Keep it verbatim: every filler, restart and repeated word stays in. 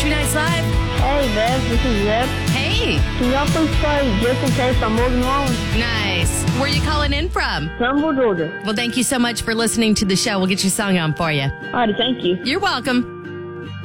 Country Nights Live. Hey, Bev, this is Zeb. Hey. Can y'all please play Just in Case I'm Moving On? Nice. Where you calling in from? Campbell, Georgia. Well, thank you so much for listening to the show. We'll get your song on for you. All right, thank you. You're welcome.